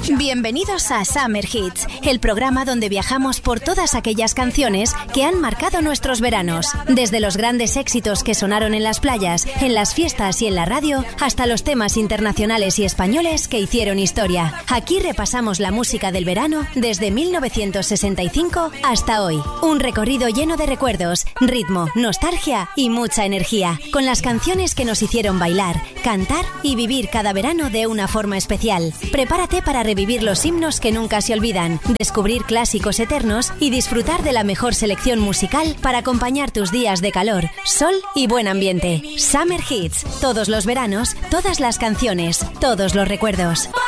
Bienvenidos a Summer Hits, el programa donde viajamos por todas aquellas canciones que han marcado nuestros veranos. Desde los grandes éxitos que sonaron en las playas, en las fiestas y en la radio, hasta los temas internacionales y españoles que hicieron historia. Aquí repasamos la música del verano desde 1965 hasta hoy. Un recorrido lleno de recuerdos, ritmo, nostalgia y mucha energía, con las canciones que nos hicieron bailar, cantar y vivir cada verano de una forma especial. Prepárate para revivir los himnos que nunca se olvidan, descubrir clásicos eternos y disfrutar de la mejor selección musical para acompañar tus días de calor, sol y buen ambiente. Summer Hits, todos los veranos, todas las canciones, todos los recuerdos.